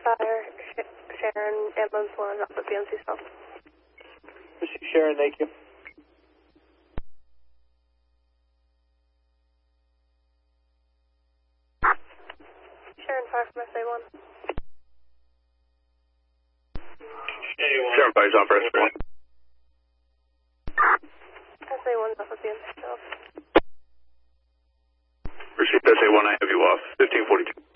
fire, Sharon, ambulance 1 off the PNC cell. Receive Sharon, thank you. Sharon 5 from SA1. Sharon 5 is on for SA1. SA1 off the PNC cell. Receive SA1, I have you off, 1542.